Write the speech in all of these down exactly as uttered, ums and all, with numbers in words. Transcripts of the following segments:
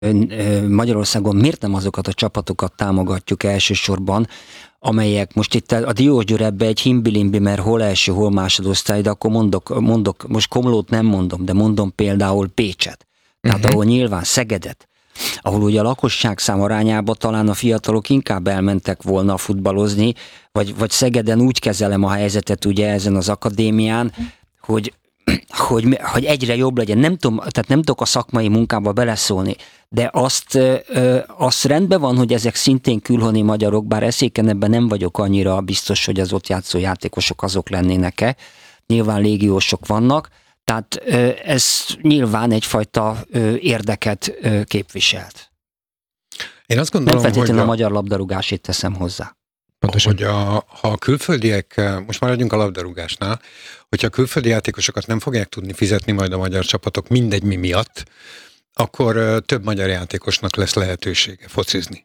Magyarországon miért nem azokat a csapatokat támogatjuk elsősorban, amelyek most itt a Diósgyőr ebbe egy himbilimbi, mert hol első, hol másodosztály, de akkor mondok, mondok, most Komlót nem mondom, de mondom például Pécset. Tehát uh-huh. ahol nyilván Szegedet, ahol ugye a lakosság szám arányában talán a fiatalok inkább elmentek volna futballozni, vagy, vagy Szegeden úgy kezelem a helyzetet ugye ezen az akadémián, hogy, hogy, hogy egyre jobb legyen. Nem tudom, tehát nem tudok a szakmai munkába beleszólni, de azt, azt rendben van, hogy ezek szintén külhoni magyarok, bár eszéken ebben nem vagyok annyira biztos, hogy az ott játszó játékosok azok lennének-e. Nyilván légiósok vannak, tehát ez nyilván egyfajta érdeket képviselt. Én azt gondolom, nem feltétlenül hogy a magyar labdarúgásét teszem hozzá. Pontosan. Hogy a, ha a külföldiek, most maradjunk a labdarúgásnál, hogyha a külföldi játékosokat nem fogják tudni fizetni majd a magyar csapatok mindegy mi miatt, akkor több magyar játékosnak lesz lehetősége focizni.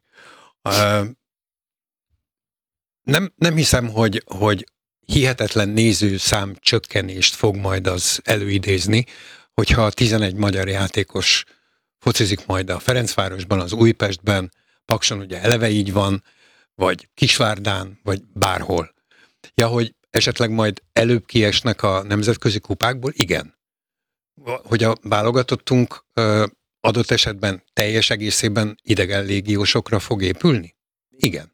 Nem, nem hiszem, hogy, hogy hihetetlen nézőszám csökkenést fog majd az előidézni, hogyha tizenegy magyar játékos focizik majd a Ferencvárosban, az Újpestben, Pakson ugye eleve így van, vagy Kisvárdán, vagy bárhol. Ja, hogy esetleg majd előbb kiesnek a nemzetközi kupákból? Igen. Hogy a válogatottunk adott esetben teljes egészében idegen légiósokra fog épülni? Igen.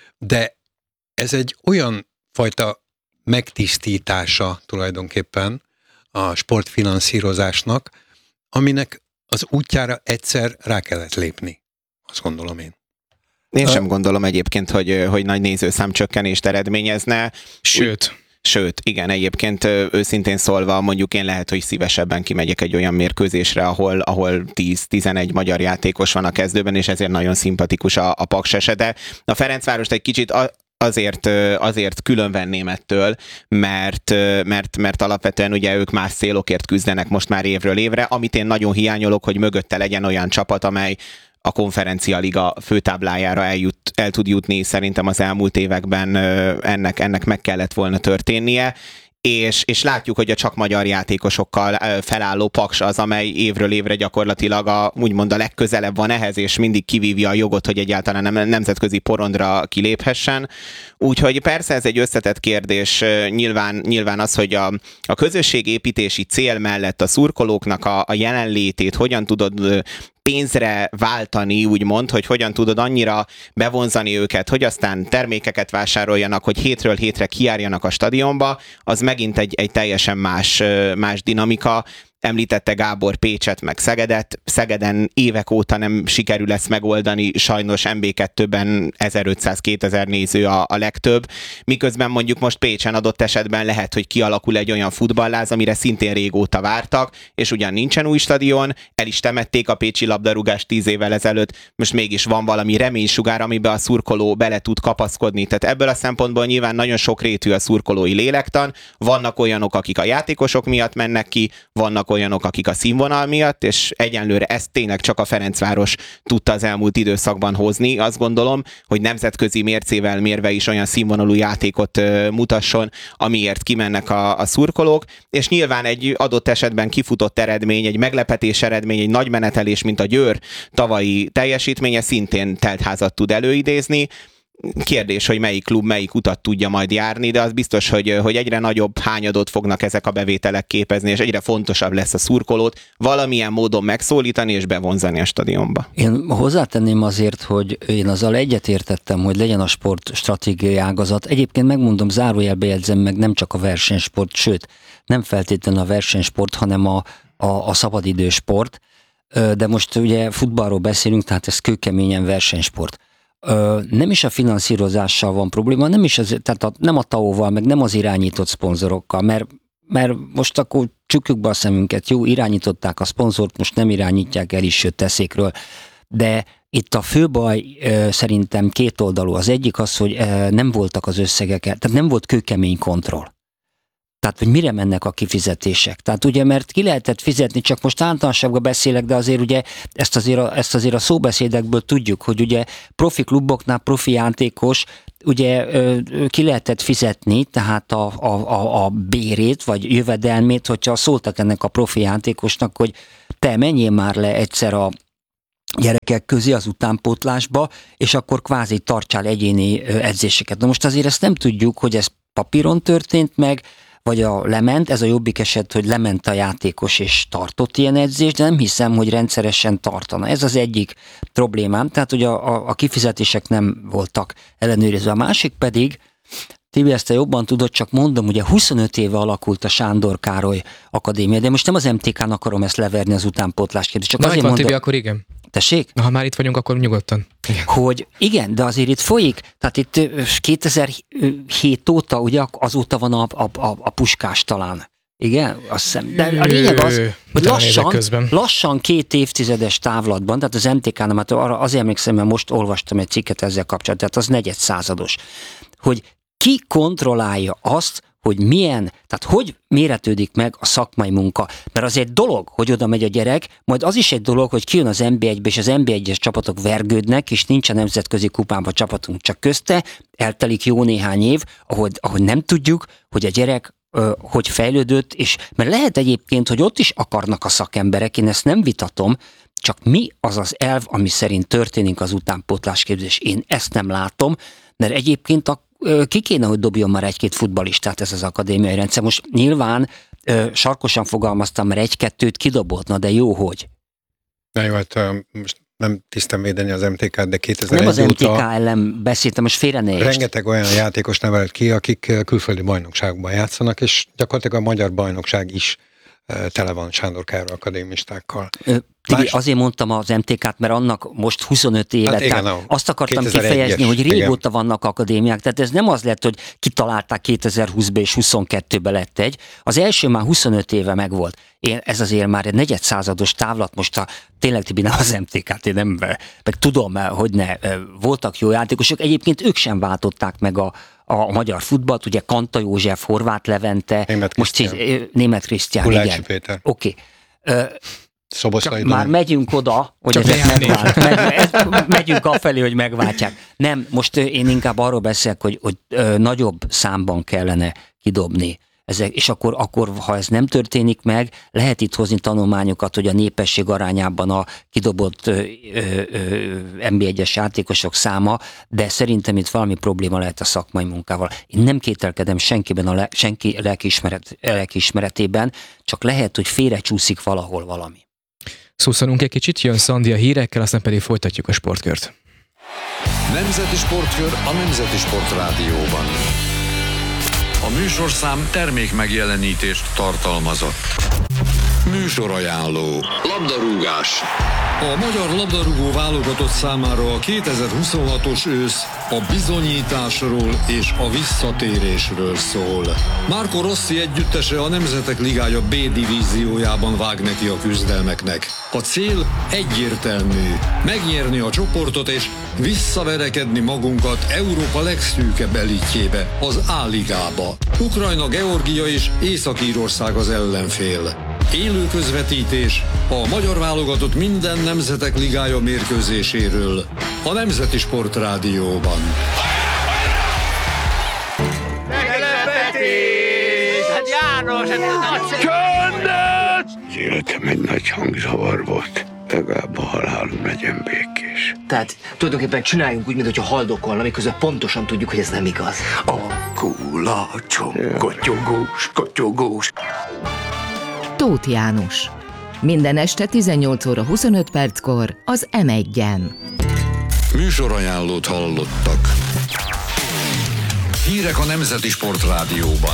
De ez egy olyan fajta megtisztítása tulajdonképpen a sportfinanszírozásnak, aminek az útjára egyszer rá kellett lépni. Azt gondolom én. Én sem gondolom egyébként, hogy, hogy nagy nézőszám csökkenést eredményezne. Sőt. Sőt, igen, egyébként őszintén szólva mondjuk én lehet, hogy szívesebben kimegyek egy olyan mérkőzésre, ahol, ahol tíz-tizenegy magyar játékos van a kezdőben, és ezért nagyon szimpatikus a, a Paks esete. A Ferencvárost egy kicsit a, Azért, azért különvenném ettől, mert, mert, mert alapvetően ugye ők más célokért küzdenek most már évről évre, amit én nagyon hiányolok, hogy mögötte legyen olyan csapat, amely a konferencialiga főtáblájára eljut, el tud jutni, szerintem az elmúlt években ennek, ennek meg kellett volna történnie. És, és látjuk, hogy a csak magyar játékosokkal felálló Paks az, amely évről évre gyakorlatilag a, úgymond a legközelebb van ehhez, és mindig kivívja a jogot, hogy egyáltalán nem, nemzetközi porondra kiléphessen. Úgyhogy persze ez egy összetett kérdés, nyilván, nyilván az, hogy a, a közösségépítési cél mellett a szurkolóknak a, a jelenlétét hogyan tudod pénzre váltani, úgymond, hogy hogyan tudod annyira bevonzani őket, hogy aztán termékeket vásároljanak, hogy hétről hétre kijárjanak a stadionba, az megint egy, egy teljesen más, más dinamika. Említette Gábor Pécset meg Szegedet. Szegeden évek óta nem sikerül ezt megoldani, sajnos em bé kettőben ezerötszáz-kétezer néző a, a legtöbb, miközben mondjuk most Pécsen adott esetben lehet, hogy kialakul egy olyan futballáz, amire szintén régóta vártak, és ugyan nincsen új stadion, el is temették a pécsi labdarúgást tíz évvel ezelőtt, most mégis van valami reménysugár, amiben a szurkoló bele tud kapaszkodni. Tehát ebből a szempontból nyilván nagyon sokrétű a szurkolói lélektan, vannak olyanok, akik a játékosok miatt mennek ki, vannak olyanok, akik a színvonal miatt, és egyenlőre ezt tényleg csak a Ferencváros tudta az elmúlt időszakban hozni. Azt gondolom, hogy nemzetközi mércével mérve is olyan színvonalú játékot uh, mutasson, amiért kimennek a, a szurkolók, és nyilván egy adott esetben kifutott eredmény, egy meglepetés eredmény, egy nagy menetelés, mint a Győr tavalyi teljesítménye szintén teltházat tud előidézni. Kérdés, hogy melyik klub melyik utat tudja majd járni, de az biztos, hogy, hogy egyre nagyobb hányadot fognak ezek a bevételek képezni, és egyre fontosabb lesz a szurkolót valamilyen módon megszólítani és bevonzani a stadionba. Én hozzátenném azért, hogy én azzal egyetértettem, hogy legyen a sport stratégiai ágazat. Egyébként megmondom, zárójelbe jegyzem meg, nem csak a versenysport, sőt, nem feltétlenül a versenysport, hanem a, a, a szabadidősport. De most ugye futballról beszélünk, tehát ez kőkeményen versenysport. Ö, nem is a finanszírozással van probléma, nem is az, tehát a, nem a té á o-val, meg nem az irányított szponzorokkal, mert, mert most akkor csukjuk be a szemünket, jó, irányították a szponzort, most nem irányítják el is, sőt teszékről, de itt a fő baj ö, szerintem kétoldalú. Az egyik az, hogy ö, nem voltak az összegek, tehát nem volt kőkemény kontroll. Tehát, hogy mire mennek a kifizetések. Tehát ugye, mert ki lehetett fizetni, csak most általánosságban beszélek, de azért ugye ezt azért a, ezt azért a szóbeszédekből tudjuk, hogy ugye profi kluboknál profi játékos, ugye ki lehetett fizetni, tehát a, a, a, a bérét, vagy jövedelmét, hogyha szóltak ennek a profi játékosnak, hogy te menjél már le egyszer a gyerekek közé az utánpótlásba, és akkor kvázi tartsál egyéni edzéseket. Na most azért ezt nem tudjuk, hogy ez papíron történt meg, vagy a lement, ez a jobbik eset, hogy lement a játékos és tartott ilyen edzést, de nem hiszem, hogy rendszeresen tartana. Ez az egyik problémám, tehát hogy a, a, a kifizetések nem voltak ellenőrizve. A másik pedig, Tibi, ezt te jobban tudod, csak mondom, ugye huszonöt éve alakult a Sándor Károly Akadémia, de most nem az em té kán akarom ezt leverni az utánpótlásként. Csak Na, azért itt van, mondom, Tibi, akkor igen. Tessék? Na, ha már itt vagyunk, akkor nyugodtan. Igen. Hogy igen, de azért itt folyik, tehát itt kétezer-hét óta, ugye azóta van a, a, a, a Puskás talán. Igen, azt hiszem. De a lényeg az, hogy lassan, lassan két évtizedes távlatban, tehát az em té ká-nál, arra azért emlékszem, mert most olvastam egy cikket ezzel kapcsolatban, tehát az negyed százados, hogy ki kontrollálja azt, hogy milyen, tehát hogy méretődik meg a szakmai munka. Mert az egy dolog, hogy oda megy a gyerek, majd az is egy dolog, hogy kijön az en bé egybe, és az en bé egyes csapatok vergődnek, és nincs a nemzetközi kupában csapatunk csak közte, eltelik jó néhány év, ahogy, ahogy nem tudjuk, hogy a gyerek ö, hogy fejlődött, és mert lehet egyébként, hogy ott is akarnak a szakemberek, én ezt nem vitatom, csak mi az az elv, ami szerint történik az utánpótlásképzés. Én ezt nem látom, mert egyébként a ki kéne, hogy dobjon már egy-két futballistát ez az akadémiai rendszer. Most nyilván ö, sarkosan fogalmaztam, mert egy-kettőt kidobott, na de jó, hogy. Na jó, hát most nem tisztem védeni az em té ká-t, de kétezer-egy nem az em té ká óta ellen beszéltem, most félre ne értsd. rengeteg olyan játékos nevelt ki, akik külföldi bajnokságban játszanak, és gyakorlatilag a magyar bajnokság is tele van Sándor Károly akadémistákkal. Tibi, Más... azért mondtam az em té ká-t, mert annak most huszonöt éve, hát igen, tehát azt akartam kifejezni, hogy régóta igen. vannak akadémiák, tehát ez nem az lett, hogy kitalálták kétezer-húszban és huszonkettőben lett egy, az első már huszonöt éve megvolt. Én, ez azért már egy negyed százados távlat, most a, tényleg Tibi, nem az em té ká-t, én nem, meg tudom, hogy ne, voltak jó játékosok, egyébként ők sem váltották meg a a magyar futballt, ugye Kanta József, Horváth Levente, Német most Krisztián, Német Krisztián, Kulácsi igen. Péter. Oké. Okay. Már megyünk oda, hogy Csak ezek megvált, meg, megyünk afelé, hogy megváltják. Nem, most én inkább arról beszélek, hogy, hogy nagyobb számban kellene kidobni. Ezek, és akkor, akkor, ha ez nem történik meg, lehet itt hozni tanulmányokat, hogy a népesség arányában a kidobott ö, ö, ö, en bé egyes játékosok száma, de szerintem itt valami probléma lehet a szakmai munkával. Én nem kételkedem senkiben a le, senki lelkiismeret, lelkiismeretében, csak lehet, hogy félrecsúszik valahol valami. Szusszanunk egy kicsit, jön Szandi a hírekkel, aztán pedig folytatjuk a sportkört. Nemzeti Sportkör a Nemzeti Sport Rádióban. A műsorszám termék megjelenítést tartalmazott. Műsorajánló. Labdarúgás. A magyar labdarúgó válogatott számára a kétezer-huszonhatos ősz a bizonyításról és a visszatérésről szól. Marco Rossi együttese a Nemzetek Ligája B divíziójában vág neki a küzdelmeknek. A cél egyértelmű. Megnyerni a csoportot és visszaverekedni magunkat Európa legszűkebb elitjébe, az A-ligába. Ukrajna, Georgia és Észak-Írország az ellenfél. Élő közvetítés a magyar válogatott minden Nemzetek Ligája mérkőzéséről a Nemzeti Sport Rádióban. Meglepetés! Hát János! Csöndet! Az életem egy nagy hangzavar volt. Legalább a halálom legyen békés. Tehát tulajdonképpen csináljunk úgy, mintha haldokolna, miközben pontosan tudjuk, hogy ez nem igaz. A kulacsom, kotyogós, kotyogós. Tóth János. Minden este tizennyolc óra huszonöt perckor az em egyen. Műsorajánlót hallottak. Hírek a Nemzeti Sport Rádióban.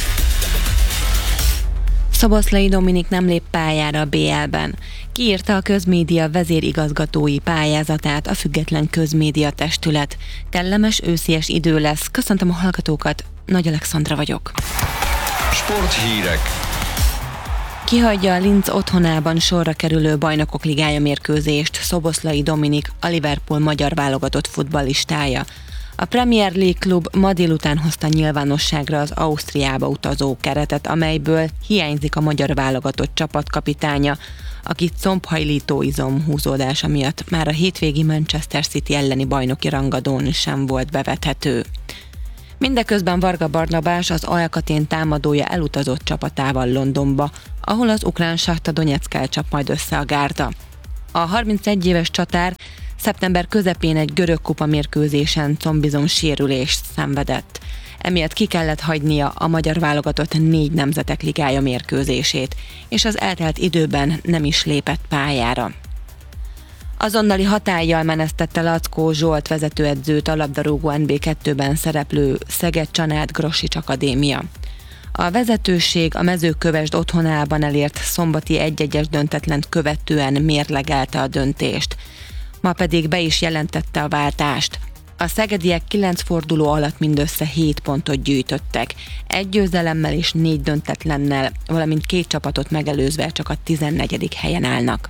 Szoboszlai Dominik nem lép pályára a bé el-ben. Kiírta a közmédia vezérigazgatói pályázatát a Független Közmédia Testület. Kellemes őszies idő lesz. Köszöntöm a hallgatókat, Nagy Alexandra vagyok. Sporthírek. Kihagyja a Linz otthonában sorra kerülő Bajnokok Ligája mérkőzést Szoboszlai Dominik, a Liverpool magyar válogatott futballistája. A Premier League klub ma délután hozta nyilvánosságra az Ausztriába utazó keretet, amelyből hiányzik a magyar válogatott csapatkapitánya, akit combhajlító izom húzódása miatt már a hétvégi Manchester City elleni bajnoki rangadón sem volt bevethető. Mindeközben Varga Barnabás, az Alkatén támadója elutazott csapatával Londonba, ahol az ukrán Sakta Donyeckkel csap majd össze a gárda. A harmincegy éves csatár szeptember közepén egy görög kupa mérkőzésen combizom sérülést szenvedett. Emiatt ki kellett hagynia a magyar válogatott négy nemzetek ligája mérkőzését, és az eltelt időben nem is lépett pályára. Azonnali hatállyal menesztette Lackó Zsolt vezetőedzőt a labdarúgó en bé kettőben szereplő Szeged-Csanád-Grosics Akadémia. A vezetőség a Mezőkövesd otthonában elért szombati egy-egyes döntetlent követően mérlegelte a döntést. Ma pedig be is jelentette a váltást. A szegediek kilenc forduló alatt mindössze hét pontot gyűjtöttek, egy győzelemmel és négy döntetlennel, valamint két csapatot megelőzve csak a tizennegyedik helyen állnak.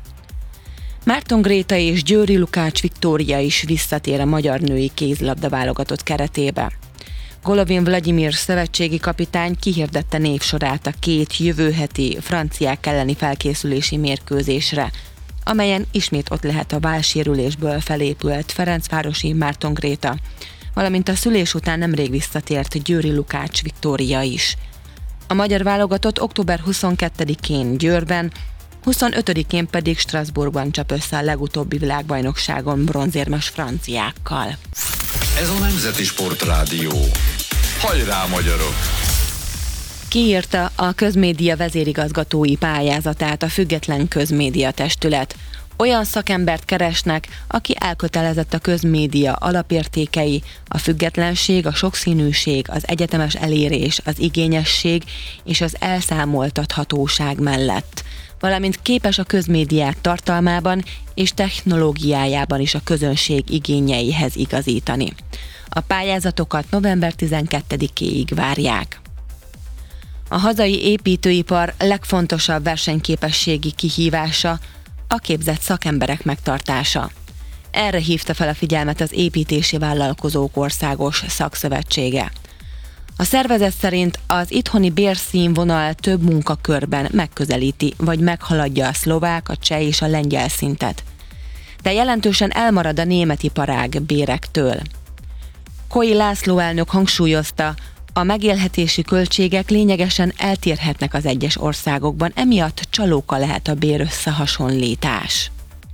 Márton Gréta és Győri Lukács Viktória is visszatér a magyar női kézilabda válogatott keretébe. Golovin Vladimir szövetségi kapitány kihirdette névsorát a két jövő heti franciák elleni felkészülési mérkőzésre, amelyen ismét ott lehet a válsérülésből felépült ferencvárosi Márton Gréta, valamint a szülés után nemrég visszatért Győri Lukács Viktória is. A magyar válogatott október huszonkettedikén Győrben, huszonötödikén pedig Strasbourgban csap össze a legutóbbi világbajnokságon bronzérmes franciákkal. Ez a Nemzeti Sportrádió. Hajrá, magyarok! Kiírta a közmédia vezérigazgatói pályázatát a Független Közmédia Testület. Olyan szakembert keresnek, aki elkötelezett a közmédia alapértékei, a függetlenség, a sokszínűség, az egyetemes elérés, az igényesség és az elszámoltathatóság mellett, valamint képes a közmédiák tartalmában és technológiájában is a közönség igényeihez igazítani. A pályázatokat november tizenkettedikéig várják. A hazai építőipar legfontosabb versenyképességi kihívása a képzett szakemberek megtartása. Erre hívta fel a figyelmet az Építési Vállalkozók Országos Szakszövetsége. A szervezet szerint az itthoni bérszínvonal több munkakörben megközelíti vagy meghaladja a szlovák, a cseh és a lengyel szintet, de jelentősen elmarad a német iparág bérektől. Koi László elnök hangsúlyozta, a megélhetési költségek lényegesen eltérhetnek az egyes országokban, emiatt csalóka lehet a bérösszehasonlítás.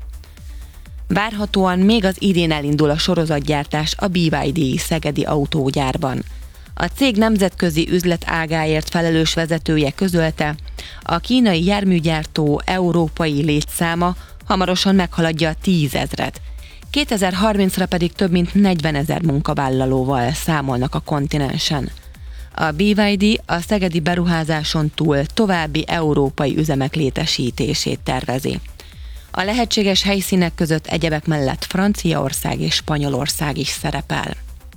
Várhatóan még az idén elindul a sorozatgyártás a bé vé dé szegedi autógyárban. A cég nemzetközi üzletágáért felelős vezetője közölte, a kínai járműgyártó európai létszáma hamarosan meghaladja a tízezret. kétezer-harmincra pedig több mint negyvenezer munkavállalóval számolnak a kontinensen. A bé vé dé a szegedi beruházáson túl további európai üzemek létesítését tervezi. A lehetséges helyszínek között egyebek mellett Franciaország és Spanyolország is szerepel.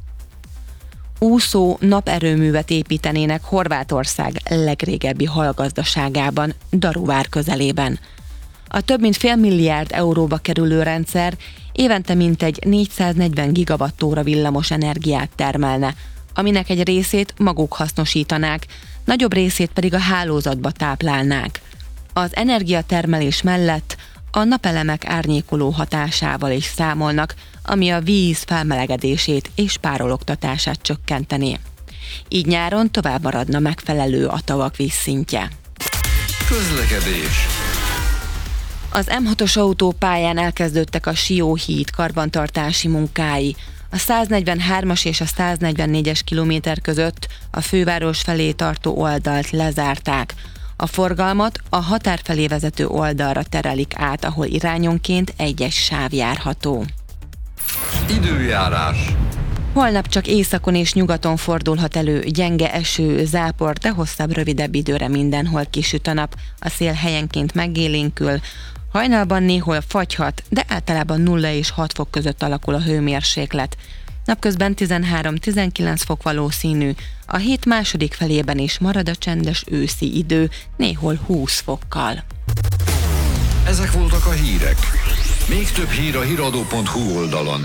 Úszó naperőművet építenének Horvátország legrégebbi halgazdaságában, Daruvár közelében. A több mint fél milliárd euróba kerülő rendszer évente mintegy négyszáznegyven gigawattóra villamos energiát termelne, aminek egy részét maguk hasznosítanák, nagyobb részét pedig a hálózatba táplálnák. Az energiatermelés mellett a napelemek árnyékoló hatásával is számolnak, ami a víz felmelegedését és párologtatását csökkentené. Így nyáron tovább maradna megfelelő a tavak vízszintje. Közlekedés. Az em hatos autópályán elkezdődtek a Sió-híd karbantartási munkái. A száznegyvenhármas és a száznegyvennégyes kilométer között a főváros felé tartó oldalt lezárták. A forgalmat a határ felé vezető oldalra terelik át, ahol irányonként egy-egy sáv járható. Időjárás. Holnap csak északon és nyugaton fordulhat elő gyenge eső, zápor, de hosszabb, rövidebb időre mindenhol kisüt a nap. A szél helyenként megélénkül, hajnalban néhol fagyhat, de általában nulla és hat fok között alakul a hőmérséklet. Napközben tizenhárom-tizenkilenc fok valószínű, a hét második felében is marad a csendes őszi idő, néhol húsz fokkal. Ezek voltak a hírek. Még több hír a híradó pont hu oldalon.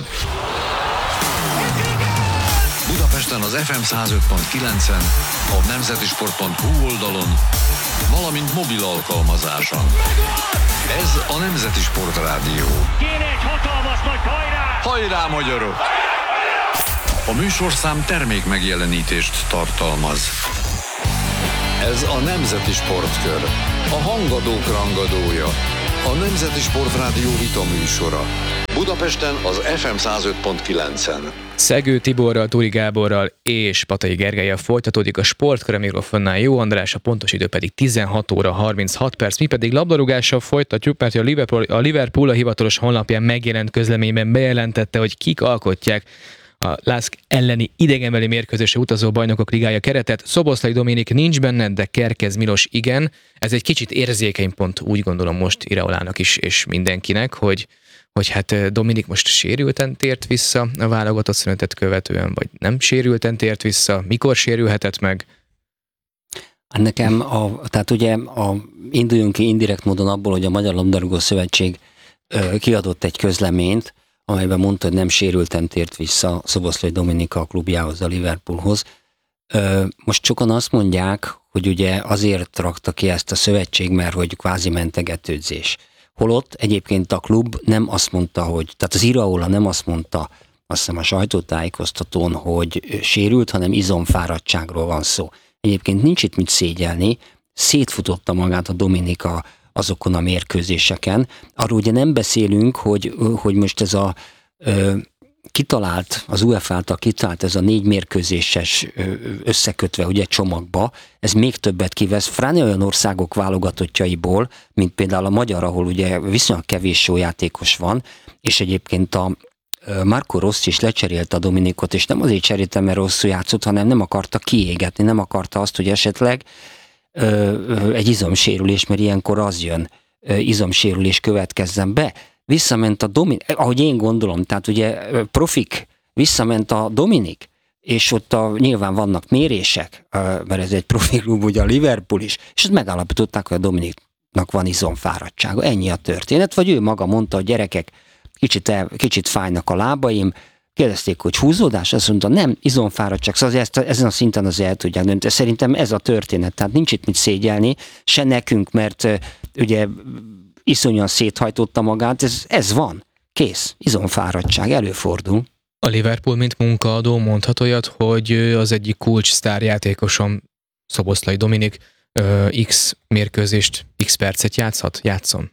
Budapesten az ef em száz öt pont kilencen, a nemzetisport pont hu oldalon, valamint mobil alkalmazáson. Ez a Nemzeti Sportrádió. Kéne egy hatalmas nagy hajrá! Hajrá, magyarok! A műsorszám termék megjelenítést tartalmaz. Ez a Nemzeti Sportkör, a hangadók rangadója. a Nemzeti Sportrádió vita műsora. Budapesten az ef em száz öt pont kilencen. Szegő Tiborral, Turi Gáborral és Patai Gergellyel folytatódik a Sportkör, a mikrofonnál Jó András, a pontos idő pedig tizenhat óra harminchat perc. Mi pedig labdarúgással folytatjuk, mert a Liverpool, a Liverpool a hivatalos honlapján megjelent közleményben bejelentette, hogy kik alkotják a Lask elleni idegenbeli mérkőzésre utazó Bajnokok Ligája keretet. Szoboszlai Dominik nincs benne, de Kerkez Milos igen. Ez egy kicsit érzékeny pont, úgy gondolom most Iraolának is, és mindenkinek, hogy hogy hát Dominik most sérülten tért vissza a válogatott szünetet követően, vagy nem sérülten tért vissza, mikor sérülhetett meg? Nekem, a, tehát ugye a, induljunk ki indirekt módon abból, hogy a Magyar Labdarúgó Szövetség ö, kiadott egy közleményt, amelyben mondta, hogy nem sérülten tért vissza Szoboszlai Dominika a klubjához, a Liverpoolhoz. Ö, most sokan azt mondják, hogy ugye azért rakta ki ezt a szövetség, mert hogy kvázi mentegetődzés. Holott egyébként a klub nem azt mondta, hogy, tehát az Iraola nem azt mondta, azt hiszem a sajtótájékoztatón, hogy sérült, hanem izomfáradtságról van szó. Egyébként nincs itt mit szégyelni, szétfutotta magát a Dominika azokon a mérkőzéseken. Arról ugye nem beszélünk, hogy, hogy most ez a ö, kitalált, az u e f á által kitalált ez a négy mérkőzéses összekötve ugye csomagba, ez még többet kivesz, fráne olyan országok válogatottjaiból, mint például a magyar, ahol ugye viszonylag kevés jó játékos van, és egyébként a Marco Rossi is lecserélte a Dominikot, és nem azért cserélte, mert rosszul játszott, hanem nem akarta kiégetni, nem akarta azt, hogy esetleg ö, ö, egy izomsérülés, mert ilyenkor az jön, ö, izomsérülés következzen be. Visszament a Dominik, ahogy én gondolom, tehát ugye profik, visszament a Dominik, és ott a, nyilván vannak mérések, mert ez egy profi klub, ugye a Liverpool is, és ott megállapították, hogy a Dominiknak van izomfáradtsága. Ennyi a történet, vagy ő maga mondta, hogy gyerekek, kicsit, el, kicsit fájnak a lábaim, kérdezték, hogy húzódás, azt mondta, nem, izomfáradtság, szóval ezt, ezen a szinten az el tudják dönteni. Szerintem ez a történet, tehát nincs itt mit szégyelni, se nekünk, mert ugye iszonyan széthajtotta magát, ez, ez van, kész, izomfáradtság, előfordul. A Liverpool, mint munkaadó mondhat olyat, hogy az egyik kulcs sztárjátékosom, Szoboszlai Dominik X mérkőzést, X percet játszhat, játszon?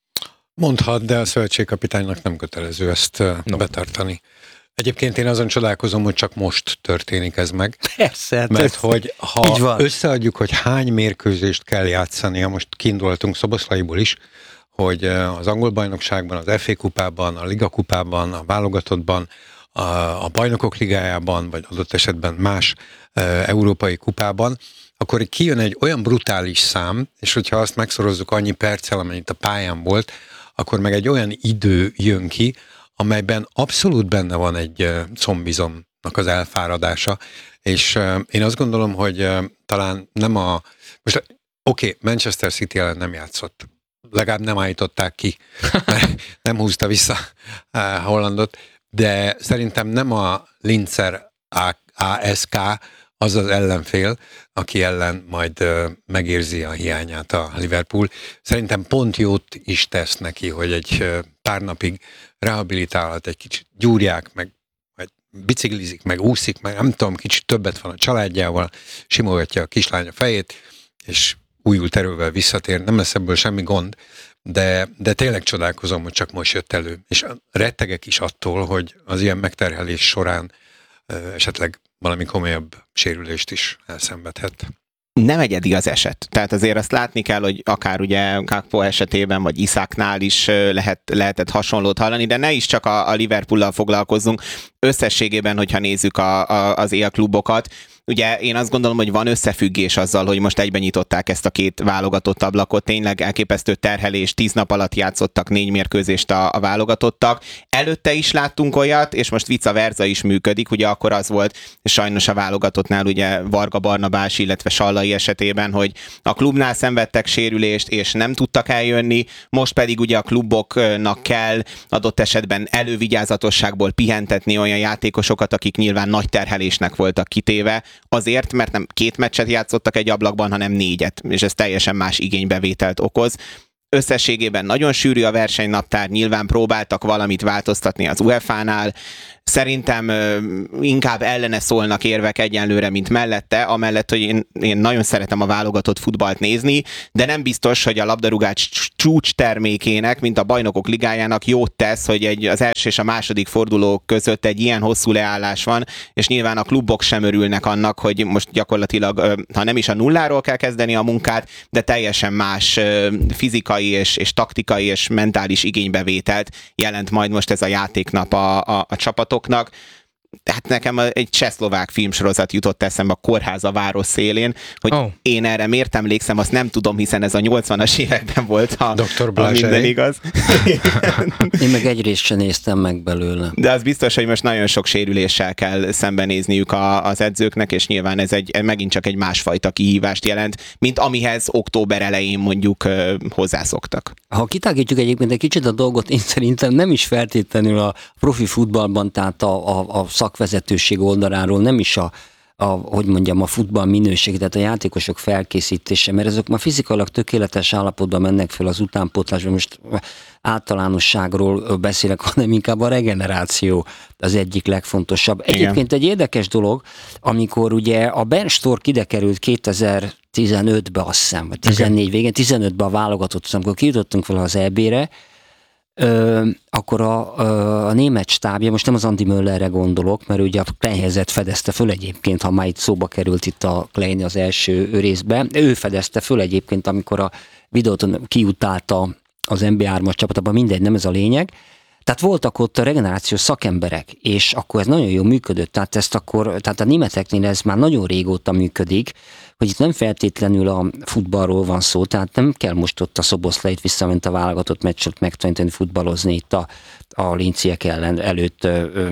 Mondhat, de a szövetségkapitánynak nem kötelező ezt no. betartani. Egyébként én azon csodálkozom, hogy csak most történik ez meg. Persze. Mert hogy ha összeadjuk, hogy hány mérkőzést kell játszania, most kiindultunk Szoboszlaiból is, hogy az angol bajnokságban, az ef á kupában, a Liga kupában, a válogatottban, a, a bajnokok ligájában, vagy adott esetben más e, európai kupában, akkor kijön egy olyan brutális szám, és hogyha azt megszorozzuk annyi perccel, amennyit a pályán volt, akkor meg egy olyan idő jön ki, amelyben abszolút benne van egy combizomnak az elfáradása, és én azt gondolom, hogy talán nem a... Most oké, okay, Manchester City ellen nem játszott. Legalább nem állították ki, mert nem húzta vissza Hollandot, de szerintem nem a Linzer á es ká az az ellenfél, aki ellen majd megérzi a hiányát a Liverpool. Szerintem pont jót is tesz neki, hogy egy pár napig rehabilitálhat, egy kicsit gyúrják, meg vagy biciklizik, meg úszik, meg nem tudom, kicsit többet van a családjával, simogatja a kislánya fejét, és újult erővel visszatér, nem lesz ebből semmi gond, de, de tényleg csodálkozom, hogy csak most jött elő. És rettegek is attól, hogy az ilyen megterhelés során esetleg valami komolyabb sérülést is elszenvedhet. Nem egyedi az eset. Tehát azért azt látni kell, hogy akár ugye Gakpo esetében, vagy Isáknál is lehet, lehetett hasonlót hallani, de ne is csak a, a Liverpoollal foglalkozzunk. Összességében, hogyha nézzük a, a, az élklubokat, ugye én azt gondolom, hogy van összefüggés azzal, hogy most egyben nyitották ezt a két válogatott ablakot, tényleg elképesztő terhelés, tíz nap alatt játszottak négy mérkőzést a, a válogatottak. Előtte is láttunk olyat, és most vice versa is működik, ugye akkor az volt sajnos a válogatottnál, ugye Varga Barnabás, illetve Sallai esetében, hogy a klubnál szenvedtek sérülést, és nem tudtak eljönni, most pedig ugye a kluboknak kell adott esetben elővigyázatosságból pihentetni olyan játékosokat, akik nyilván nagy terhelésnek voltak kitéve, azért, mert nem két meccset játszottak egy ablakban, hanem négyet, és ez teljesen más igénybevételt okoz. összességében nagyon sűrű a versenynaptár, nyilván próbáltak valamit változtatni az u e fá nál, szerintem inkább ellene szólnak érvek egyenlőre, mint mellette, amellett, hogy én, én nagyon szeretem a válogatott futballt nézni, de nem biztos, hogy a labdarúgás csúcs termékének, mint a Bajnokok Ligájának jót tesz, hogy egy, az első és a második forduló között egy ilyen hosszú leállás van, és nyilván a klubok sem örülnek annak, hogy most gyakorlatilag, ha nem is a nulláról kell kezdeni a munkát, de teljesen más fizikai és, és taktikai és mentális igénybevételt jelent majd most ez a játéknap a, a, a csapat. Tehát nekem egy csehszlovák filmsorozat jutott eszembe, a Kórház a város szélén, hogy oh. én erre miért emlékszem, azt nem tudom, hiszen ez a nyolcvanas években volt, ha, doktor ha minden igaz. Én meg egyrészt sem néztem meg belőle. De az biztos, hogy most nagyon sok sérüléssel kell szembenézniük a, az edzőknek, és nyilván ez egy, megint csak egy másfajta kihívást jelent, mint amihez október elején mondjuk hozzászoktak. Ha kitágítjuk egyébként egy kicsit a dolgot, én szerintem nem is feltétlenül a profi futballban, tehát a, a, a szakvezetőség oldaláról, nem is a, a, hogy mondjam, a futball minőség, tehát a játékosok felkészítése, mert ezek már fizikailag tökéletes állapotban mennek fel az utánpótlásba, most általánosságról beszélek, hanem inkább a regeneráció az egyik legfontosabb. Egyébként Igen. egy érdekes dolog, amikor ugye a Ben Stork ide került kétezer-tizenötbe, azt hiszem, vagy tizennégy végén, tizenötben a válogatott, amikor kijutottunk fel az é bé-re, Ö, akkor a, a, a német stábja, most nem az Andi Möllerre gondolok, mert ugye a Kleinhezet fedezte föl egyébként, ha már itt szóba került itt a Klein az első részben, ő fedezte föl egyébként, amikor a videóton kiutálta az en bé hármas csapatban, mindegy, nem ez a lényeg. Tehát voltak ott a regenerációs szakemberek, és akkor ez nagyon jól működött, tehát ezt akkor, tehát a németeknél ez már nagyon régóta működik, hogy itt nem feltétlenül a futballról van szó, tehát nem kell most ott a Szoboszlait visszament a válogatott meccset megtanítani futballozni itt a, a linciek ellen előtt ö, ö,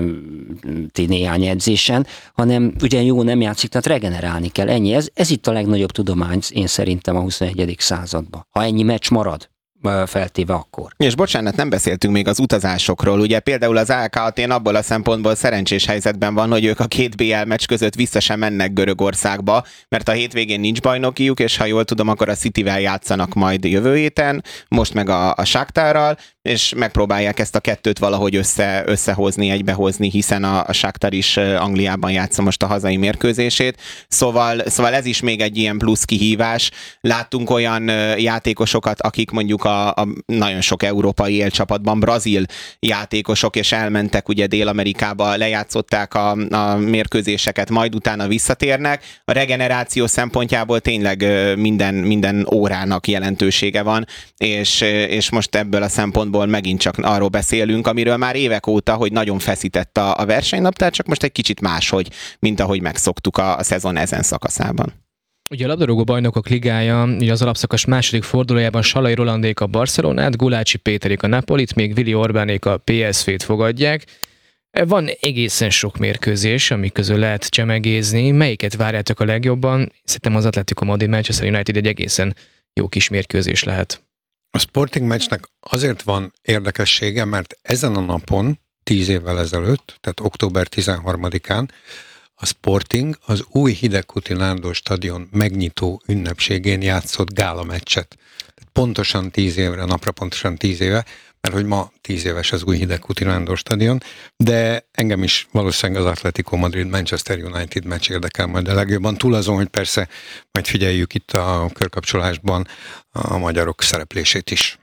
néhány edzésen, hanem ugye jó nem játszik, tehát regenerálni kell, ennyi. Ez, ez itt a legnagyobb tudomány, én szerintem a huszonegyedik században. Ha ennyi meccs marad, feltéve akkor. És bocsánat, nem beszéltünk még az utazásokról. Ugye például az á ká Atén abból a szempontból szerencsés helyzetben van, hogy ők a két bé el meccs között vissza sem mennek Görögországba, mert a hétvégén nincs bajnokiuk, és ha jól tudom, akkor a Cityvel játszanak majd jövő héten, most meg a, a Shakhtarral, és megpróbálják ezt a kettőt valahogy össze, összehozni, egybehozni, hiszen a, a Shakhtar is Angliában játsza most a hazai mérkőzését. Szóval, szóval ez is még egy ilyen plusz kihívás. Láttunk olyan játékosokat, akik mondjuk a, a nagyon sok európai élcsapatban brazil játékosok, és elmentek ugye Dél-Amerikába, lejátszották a, a mérkőzéseket, majd utána visszatérnek. A regeneráció szempontjából tényleg minden, minden órának jelentősége van, és, és most ebből a szempontból megint csak arról beszélünk, amiről már évek óta, hogy nagyon feszített a, a versenynaptár, csak most egy kicsit máshogy, mint ahogy megszoktuk a, a szezon ezen szakaszában. Ugye a labdarúgó bajnokok ligája, ugye az alapszakasz második fordulójában Salai Rolandék a Barcelonát, Gulácsi Péterék a Napolit, még Vili Orbánék a pé es vé-t fogadják. Van egészen sok mérkőzés, amik közül lehet csemegézni. Melyiket várjátok a legjobban? Szerintem az Atletico Madrid Manchester United egy egészen jó kis mérkőzés lehet. A Sporting meccsnek azért van érdekessége, mert ezen a napon, tíz évvel ezelőtt, tehát október tizenharmadikán, a Sporting az új Hidegkuti Lándor stadion megnyitó ünnepségén játszott gála meccset. Pontosan tíz évre, napra pontosan tíz éve, mert hogy ma tíz éves az új Hidegkuti Lándor stadion, de engem is valószínűleg az Atletico Madrid Manchester United meccs érdekel majd a legjobban. Túl azon, hogy persze majd figyeljük itt a körkapcsolásban a magyarok szereplését is.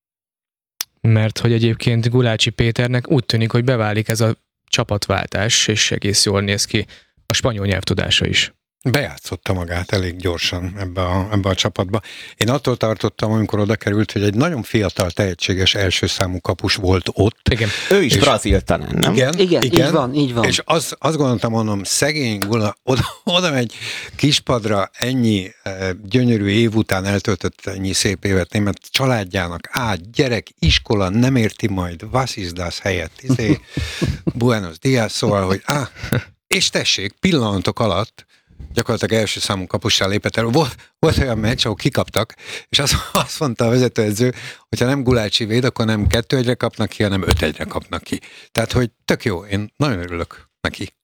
Mert hogy egyébként Gulácsi Péternek úgy tűnik, hogy beválik ez a csapatváltás, és egész jól néz ki a spanyol nyelvtudása is. Bejátszotta magát elég gyorsan ebbe a, ebbe a csapatba. Én attól tartottam, amikor oda került, hogy egy nagyon fiatal, tehetséges első számú kapus volt ott. Igen. Ő is brazil talán, nem? Igen, igen, igen, így van, így van. És az, azt gondoltam, mondom, szegény Gula, oda, oda megy kispadra, ennyi e, gyönyörű év után eltöltött ennyi szép évet német családjának, át, gyerek, iskola, nem érti majd, was is das helyett, izé, Buenos Dias, szóval, hogy á, és tessék, pillanatok alatt gyakorlatilag első számú kapussá lépett el. Volt, volt olyan meccs, ahol kikaptak, és azt, azt mondta a vezetőedző, hogyha nem Gulácsi véd, akkor nem kettő egyre kapnak ki, hanem öt egyre kapnak ki. Tehát, hogy tök jó, én nagyon örülök neki.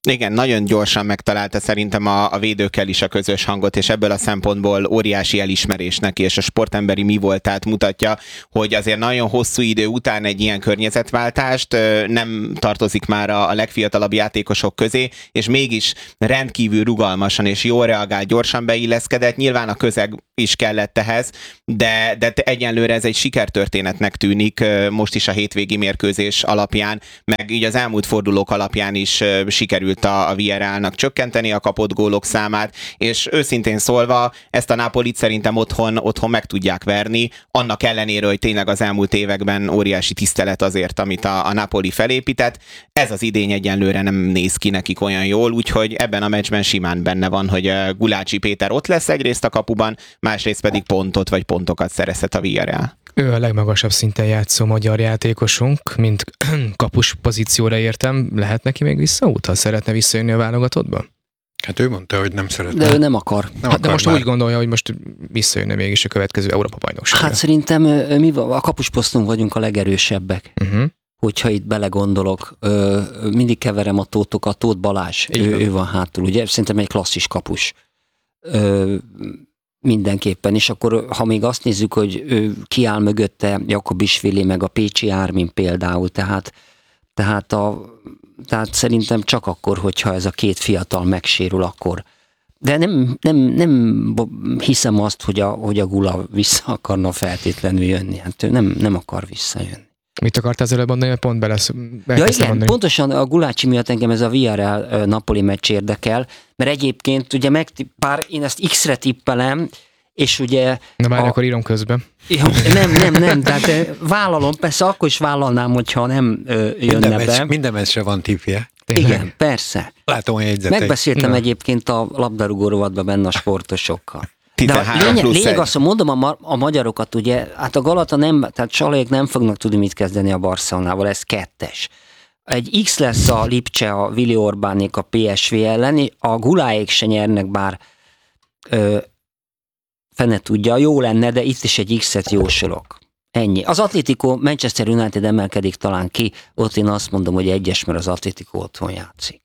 Igen, nagyon gyorsan megtalálta szerintem a, a védőkkel is a közös hangot, és ebből a szempontból óriási elismerés neki, és a sportemberi mi voltát mutatja, hogy azért nagyon hosszú idő után egy ilyen környezetváltást nem tartozik már a, a legfiatalabb játékosok közé, és mégis rendkívül rugalmasan és jól reagál, gyorsan beilleszkedett, nyilván a közeg is kellett ehhez, de, de egyenlőre ez egy sikertörténetnek tűnik most is a hétvégi mérkőzés alapján, meg így az elmúlt fordulók alapján is sikerült a, a Villarrealnak csökkenteni a kapott gólok számát, és őszintén szólva ezt a Napolit szerintem otthon, otthon meg tudják verni, annak ellenére, hogy tényleg az elmúlt években óriási tisztelet azért, amit a, a Napoli felépített. Ez az idény egyenlőre nem néz ki nekik olyan jól, úgyhogy ebben a meccsben simán benne van, hogy Gulácsi Péter ott lesz egyrészt a kapuban, másrészt pedig pontot vagy pontokat szerezhet a Villarreal. Ő a legmagasabb szinten játszó magyar játékosunk, mint kapus pozícióra értem. Lehet neki még visszaút, ha szeretne visszajönni a válogatottba? Hát ő mondta, hogy nem szeretne. De ő nem akar. Nem hát akar de most már. úgy gondolja, hogy most visszajönne mégis a következő Európa-bajnokságra. Hát szerintem mi a kapusposztunk vagyunk a legerősebbek. Uh-huh. Hogyha itt belegondolok, mindig keverem a Tótokat, Tóth Balázs, ő, ő van hátul, ugye? Szerintem egy klasszis kapus. Mindenképpen, és akkor ha még azt nézzük, hogy ő kiáll mögötte Jakobisvili, meg a Pécsi Ármin például, tehát, tehát, a, tehát szerintem csak akkor, hogyha ez a két fiatal megsérül, akkor. De nem, nem, nem hiszem azt, hogy a, hogy a Gula vissza akarna feltétlenül jönni, hát ő nem, nem akar visszajönni. Mit akartál előbb mondani, hogy pont bele Ja igen, mondani. Pontosan a Gulácsi miatt engem ez a Villarreal Napoli meccs érdekel, mert egyébként ugye meg, bár én ezt X-re tippelem, és ugye... Na már a... akkor írom közben. Ja, nem, nem, nem, tehát vállalom, persze akkor is vállalnám, hogyha nem ö, jönne minden be. meccs, minden meccsre van tippje. Tényleg? Igen, persze. Látom a jegyzeteit. Megbeszéltem Na. egyébként a labdarúgó rovatban benne a sportosokkal. De a tizenhárom lényeg, plusz lényeg egy. azt, hogy mondom a, ma, a magyarokat, ugye, hát a Galata nem, tehát Salajék nem fognak tudni mit kezdeni a Barcelonával, ez kettes. Egy X lesz a Lipcse, a Willi Orbánék a pé es vé ellen, a Guláék se nyernek, bár ö, fene tudja, jó lenne, de itt is egy X-et jósolok. Ennyi. Az Atletico Manchester United emelkedik talán ki, ott én azt mondom, hogy egyes, mert az Atletico otthon játszik.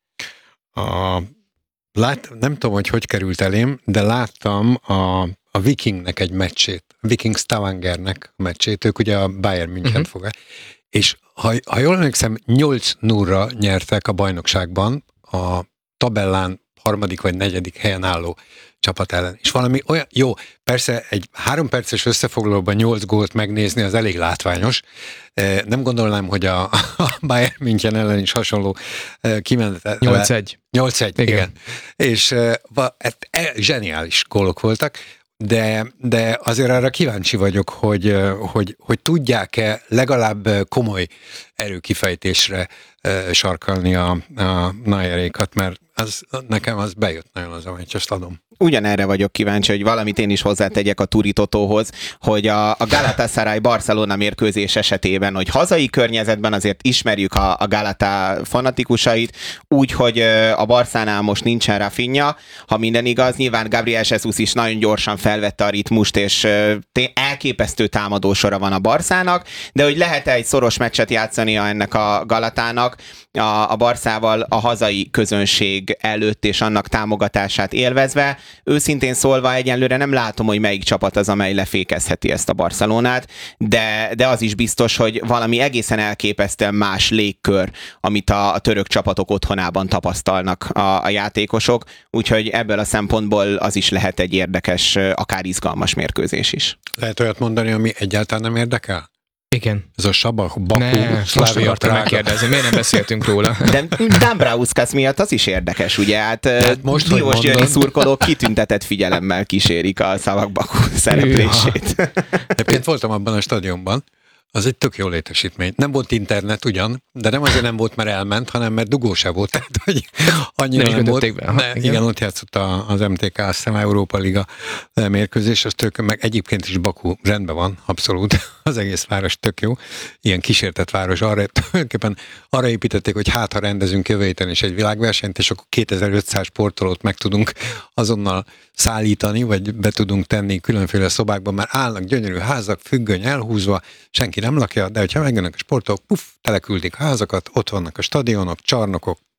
A, lát, nem tudom, hogy hogy került elém, de láttam a, a Vikingnek egy meccsét, Viking Stavangernek a meccsét, ők ugye a Bayern München uh-huh. fogják, és ha, ha jól emlékszem, nyolc nullra nyertek a bajnokságban a tabellán harmadik vagy negyedik helyen álló csapat ellen. És valami olyan, jó, persze egy három perces összefoglalóban nyolc gólt megnézni, az elég látványos. Nem gondolnám, hogy a, a Bayern München ellen is hasonló kimenetel. nyolc egy. nyolc egy, igen. igen. És hát, zseniális gólok voltak, de, de azért arra kíváncsi vagyok, hogy, hogy, hogy tudják-e legalább komoly erőkifejtésre sarkalni a, a Nayerékat, mert az, nekem az bejött nagyon az, amit azt adom. Ugyanerre vagyok kíváncsi, hogy valamit én is hozzátegyek a Turitotóhoz, hogy a, a Galatasaray Barcelona mérkőzés esetében, hogy hazai környezetben azért ismerjük a, a Galata fanatikusait, úgy, hogy a Barszánál most nincsen Rafinha, ha minden igaz, nyilván Gabriel Jesus is nagyon gyorsan felvette a ritmust, és elképesztő támadósora van a Barszának, de hogy lehet-e egy szoros meccset játszania ennek a Galatának, a, a Barszával a hazai közönség előtt és annak támogatását élvezve. Őszintén szólva egyenlőre nem látom, hogy melyik csapat az, amely lefékezheti ezt a Barcelonát, de, de az is biztos, hogy valami egészen elképesztően más légkör, amit a, a török csapatok otthonában tapasztalnak a, a játékosok, úgyhogy ebből a szempontból az is lehet egy érdekes, akár izgalmas mérkőzés is. Lehet olyat mondani, ami egyáltalán nem érdekel? Igen. Ez a Sabah, Baku, ne, Szlávia, akartam Prága. megkérdezni, miért nem beszéltünk róla? De Dambrauskas miatt az is érdekes, ugye? Hát, hát most, Diós Győri szurkolók kitüntetett figyelemmel kísérik a Szavak Baku szereplését. Egyébként voltam abban a stadionban, az egy tök jó létesítmény. Nem volt internet ugyan, de nem azért nem volt, mert elment, hanem mert dugó se volt, tehát hogy annyira nem, nem volt. Be. Aha, ne, igen. igen, ott játszott az em té ká, azt hiszem, Európa Liga mérkőzés, az tök, meg egyébként is Baku rendben van, abszolút, az egész város tök jó. Ilyen kísértett város, arra, tulajdonképpen arra építették, hogy hát, ha rendezünk jövő héten is egy világversenyt, és akkor kétezer-ötszáz sportolót meg tudunk azonnal szállítani, vagy be tudunk tenni különféle szobákban, már állnak gyönyörű házak, függöny elhúzva, senki nem lakja, de hogyha megjönnek a sportolók, puff, teleküldik házakat, ott vannak a stadionok, csarnokok,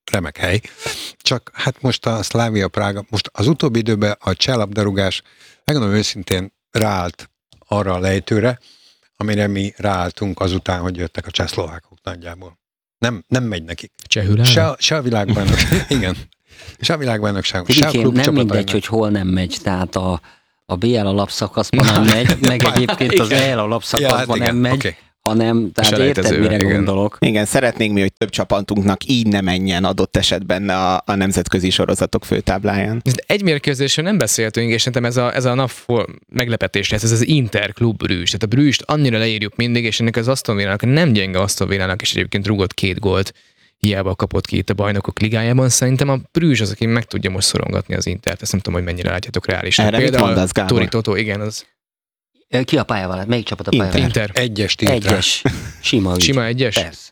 remek hely. Csak hát most a Slavia Prága, most az utóbbi időben a cseh-labdarúgás, megmondom őszintén, ráállt arra a lejtőre, amire mi ráálltunk azután, hogy jöttek a csehszlovákok nagyjából. Nem, nem megy nekik. Csehül Se, se a világbajnokság, igen. Se a világbajnokság, se a Igen, klub nem mindegy, csapatainak. hogy hol nem megy, tehát a, a bé el alapszakaszban nem megy, meg egyébként az é el alapszakaszban Ja, hát nem igen, megy, oké. hanem, tehát érted, selejtezőben, mire igen. gondolok. Igen, szeretnénk mi, hogy több csapatunknak így ne menjen adott esetben a, a nemzetközi sorozatok főtábláján. Egy mérkőzésről nem beszéltünk, és szerintem ez a, ez a nap meglepetés lesz, ez az Interklub Brügge. Tehát a Brügge-t annyira leírjuk mindig, és ennek az Aston Villának, nem gyenge Aston Villának, és egyébként rúgott két gólt, hiába kapott ki itt a Bajnokok Ligájában. Szerintem a Brügge az, aki meg tudja most szorongatni az Intert, ezt nem tudom, hogy mennyire látjátok reálisan. Erre mit mondasz, Gábor? Tori Toto, igen, az Ki a pályával? Melyik csapat a Inter. pályával? Inter. Egyes tírt rá. Egyes. Sima ügy. Sima egyes? Persze.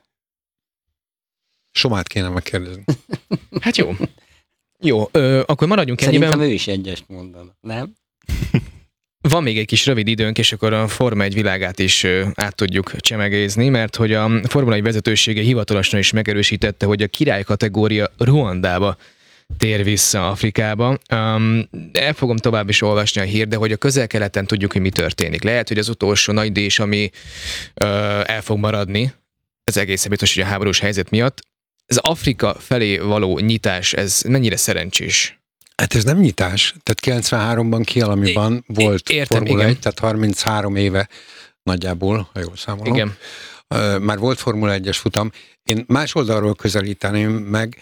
Somát kéne megkérdezni. Hát jó. Jó, ö, akkor maradjunk Szerintem ennyiben. ő is egyest mondana, nem? Van még egy kis rövid időnk, és akkor a Forma egy világát is ö, át tudjuk csemegézni, mert hogy a Forma egy vezetősége hivatalosan is megerősítette, hogy a király kategória Ruandába tér vissza Afrikába. Um, el fogom tovább is olvasni a hír, de hogy a közel-keleten tudjuk, hogy mi történik. Lehet, hogy az utolsó nagy díj, ami ö, el fog maradni, ez egészen biztos, hogy a háborús helyzet miatt. Ez Afrika felé való nyitás, ez mennyire szerencsés? Hát ez nem nyitás. Tehát kilencvenháromban Kialamiban I- volt értem, Formula igen. egy, tehát harminchárom éve nagyjából, ha jól számolom. Igen. Ö, Már volt Formula egyes futam. Én más oldalról közelíteném meg,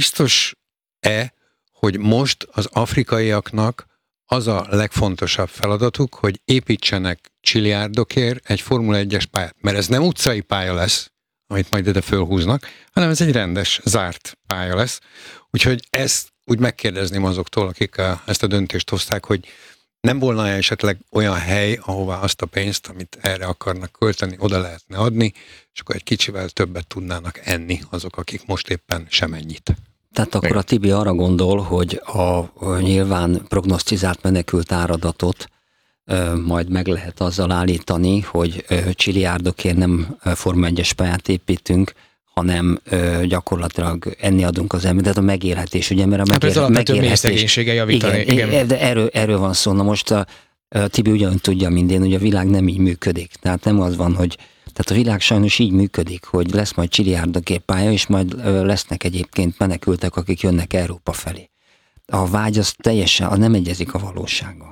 biztos-e, hogy most az afrikaiaknak az a legfontosabb feladatuk, hogy építsenek csiliárdokért egy Formula egyes pályát. Mert ez nem utcai pálya lesz, amit majd ide fölhúznak, hanem ez egy rendes, zárt pálya lesz. Úgyhogy ezt úgy megkérdezném azoktól, akik a, ezt a döntést hozták, hogy nem volna esetleg olyan hely, ahová azt a pénzt, amit erre akarnak költeni, oda lehetne adni, és akkor egy kicsivel többet tudnának enni azok, akik most éppen semennyit. Tehát akkor a Tibi arra gondol, hogy a, a nyilván prognosztizált menekült áradatot ö, majd meg lehet azzal állítani, hogy ö, csiliárdokért nem ö, Forma egyes pályát építünk, hanem ö, gyakorlatilag enni adunk az ember, tehát a megélhetés, ugye, mert a Hát ez megél, alapvetően mély megélhetés... szegénységgel javítani. Igen, igen. De erről, erről van szó. Na most a, a Tibi ugyanúgy tudja minden, hogy a világ nem így működik. Tehát nem az van, hogy tehát a világ sajnos így működik, hogy lesz majd csiliárdokért pálya, és majd ö, lesznek egyébként menekültek, akik jönnek Európa felé. A vágy az teljesen, nem egyezik a valósággal.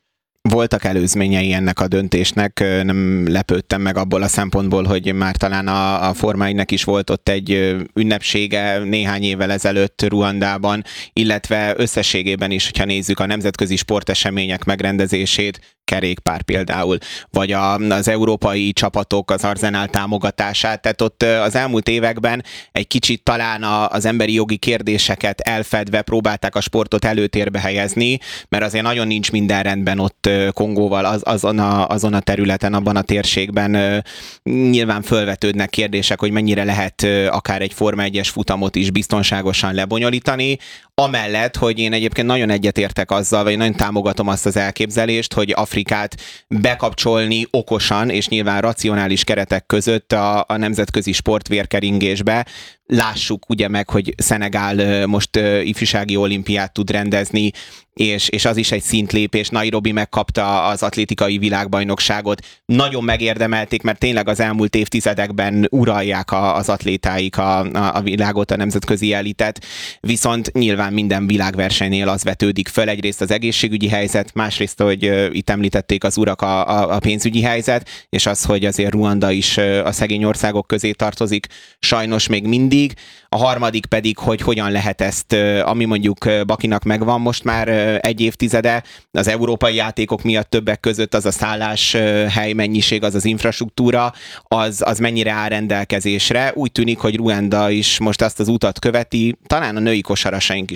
Voltak előzményei ennek a döntésnek, nem lepődtem meg abból a szempontból, hogy már talán a, a Forma egynek is volt ott egy ünnepsége néhány évvel ezelőtt Ruandában, illetve összességében is, hogyha nézzük a nemzetközi sportesemények megrendezését, kerékpár például, vagy a, az európai csapatok, az Arsenal támogatását, tehát ott az elmúlt években egy kicsit talán a, az emberi jogi kérdéseket elfedve próbálták a sportot előtérbe helyezni, mert azért nagyon nincs minden rendben ott Kongóval, az, azon, a, azon a területen, abban a térségben nyilván fölvetődnek kérdések, hogy mennyire lehet akár egy Forma egyes futamot is biztonságosan lebonyolítani, amellett, hogy én egyébként nagyon egyetértek azzal, vagy nagyon támogatom azt az elképzelést, hogy Afrikát bekapcsolni okosan, és nyilván racionális keretek között a, a nemzetközi sportvérkeringésbe. Lássuk ugye meg, hogy Szenegál most ifjúsági olimpiát tud rendezni, és, és az is egy szintlépés. Nairobi megkapta az atlétikai világbajnokságot. Nagyon megérdemelték, mert tényleg az elmúlt évtizedekben uralják a, az atlétáik a, a, a világot, a nemzetközi elitet. Viszont nyilván minden világversenynél az vetődik föl. Egyrészt az egészségügyi helyzet, másrészt, hogy uh, itt említették az urak a, a, a pénzügyi helyzet, és az, hogy azért Ruanda is uh, a szegény országok közé tartozik, sajnos még mindig. A harmadik pedig, hogy hogyan lehet ezt, uh, ami mondjuk uh, Bakinak megvan most már uh, egy évtizede, az európai játékok miatt többek között az a szállás uh, hely mennyiség, az az infrastruktúra, az, az mennyire áll rendelkezésre. Úgy tűnik, hogy Ruanda is most azt az utat követi, talán a női kosarasaink is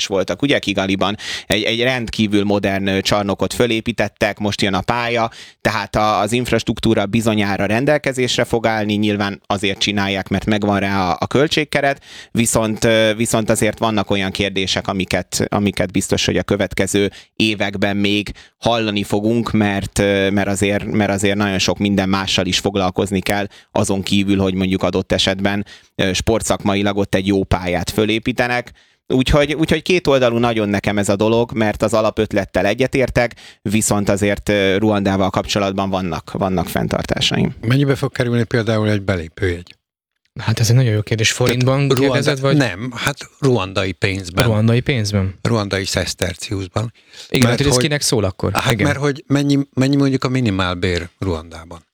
is voltak, ugye Kigaliban. Egy, egy rendkívül modern csarnokot fölépítettek, most jön a pálya, tehát az infrastruktúra bizonyára rendelkezésre fog állni, nyilván azért csinálják, mert megvan rá a, a költségkeret, viszont, viszont azért vannak olyan kérdések, amiket, amiket biztos, hogy a következő években még hallani fogunk, mert, mert, azért, mert azért nagyon sok minden mással is foglalkozni kell, azon kívül, hogy mondjuk adott esetben sportszakmailag ott egy jó pályát fölépítenek. Úgyhogy, úgyhogy két oldalú nagyon nekem ez a dolog, mert az alapötlettel egyetértek, viszont azért Ruandával kapcsolatban vannak, vannak fenntartásaim. Mennyibe fog kerülni például egy belépőjegy? Hát ez egy nagyon jó kérdés. Forintban kérdezed, vagy? Nem, hát ruandai pénzben. Ruandai pénzben? Ruandai szeszterciuszban. Igen, mert hogy ez kinek szól akkor? Hát igen. mert hogy mennyi, mennyi mondjuk a minimálbér Ruandában?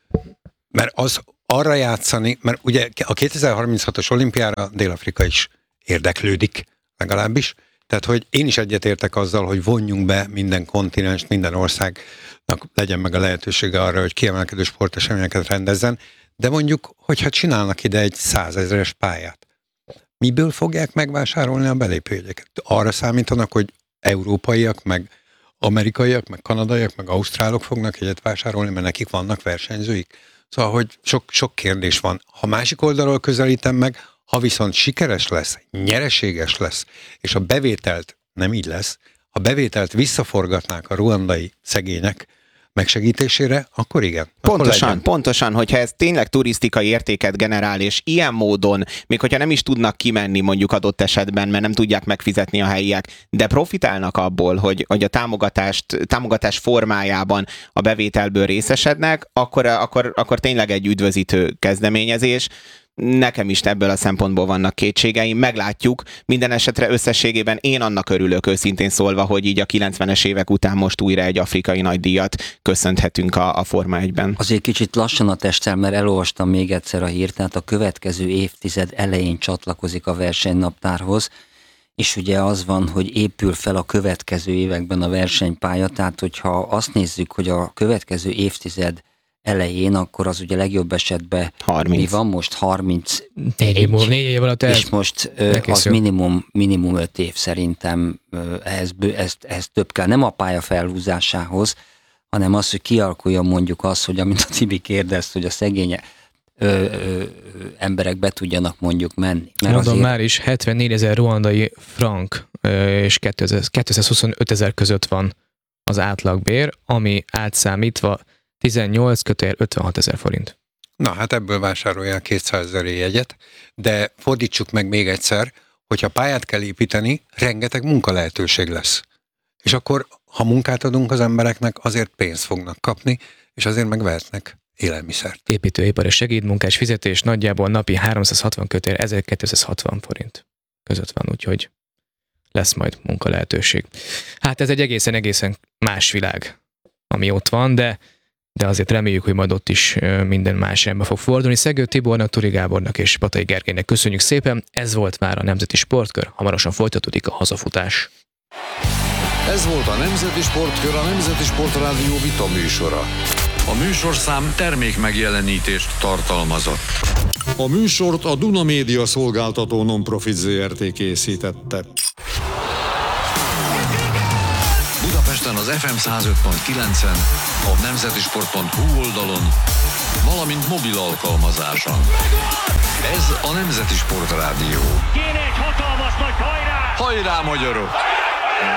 Mert az arra játszani, mert ugye a kétezer-harminchatos olimpiára Dél-Afrika is érdeklődik, legalábbis. Tehát, hogy én is egyetértek azzal, hogy vonjunk be minden kontinens, minden országnak legyen meg a lehetősége arra, hogy kiemelkedő sporteseményeket rendezzen, de mondjuk, hogyha csinálnak ide egy százezeres pályát, miből fogják megvásárolni a belépőjegyeket? Arra számítanak, hogy európaiak, meg amerikaiak, meg kanadaiak, meg ausztrálok fognak egyet vásárolni, mert nekik vannak versenyzőik. Szóval, hogy sok, sok kérdés van. Ha másik oldalról közelítem meg, ha viszont sikeres lesz, nyereséges lesz, és a bevételt nem így lesz, ha bevételt visszaforgatnák a ruandai szegények megsegítésére, akkor igen. Pontosan, akkor pontosan, hogyha ez tényleg turisztikai értéket generál, és ilyen módon, még hogyha nem is tudnak kimenni mondjuk adott esetben, mert nem tudják megfizetni a helyiek, de profitálnak abból, hogy, hogy a támogatást, támogatás formájában a bevételből részesednek, akkor, akkor, akkor tényleg egy üdvözítő kezdeményezés. Nekem is ebből a szempontból vannak kétségeim, meglátjuk. Minden esetre összességében én annak örülök őszintén szólva, hogy így a kilencvenes évek után most újra egy afrikai nagydíjat köszönhetünk a, a Forma egyben. Azért kicsit lassan a testtel, mert elolvastam még egyszer a hírt, tehát a következő évtized elején csatlakozik a versenynaptárhoz, és ugye az van, hogy épül fel a következő években a versenypálya, tehát hogyha azt nézzük, hogy a következő évtized elején, akkor az ugye legjobb esetben harminc. Mi van most? harminc Négy év, négy év alatt és most az minimum, minimum öt év szerintem ehhez, ehhez, ehhez több kell. Nem a pálya felhúzásához, hanem az, hogy kialakuljon mondjuk az, hogy amint a Tibi kérdezt, hogy a szegény ö, ö, emberek be tudjanak mondjuk menni. Mert mondom azért... már is, hetvennégyezer ruandai frank és kétszázhuszonöt ezer között van az átlagbér, ami átszámítva tizennyolc kötőjel ötvenhat ezer forint. Na, hát ebből vásárolják kétszázezer jegyet, de fordítsuk meg még egyszer, hogyha pályát kell építeni, rengeteg munkalehetőség lesz. És akkor, ha munkát adunk az embereknek, azért pénzt fognak kapni, és azért megvehetnek élelmiszert. Építőipari segédmunkás fizetés nagyjából napi háromszázhatvan kötőjel ezerkétszázhatvan forint között van, úgyhogy lesz majd munkalehetőség. Hát ez egy egészen-egészen más világ, ami ott van, de de azért reméljük, hogy majd ott is minden más irányba fog fordulni. Szegő Tibornak, Turi Gábornak és Patai Gergelynek köszönjük szépen. Ez volt már a Nemzeti Sportkör, hamarosan folytatódik a hazafutás. Ez volt a Nemzeti Sportkör, a Nemzeti Sportrádió vita műsora. A műsorszám termék megjelenítést tartalmazott. A műsort a Duna Média Szolgáltató Nonprofit zé er té készítette. Budapesten az ef em száz öt pont kilencen, a nemzetisport pont hu oldalon, valamint mobil alkalmazáson. Ez a Nemzeti Sportrádió. Kéne egy hatalmas nagy hajrá! Hajrá, magyarok!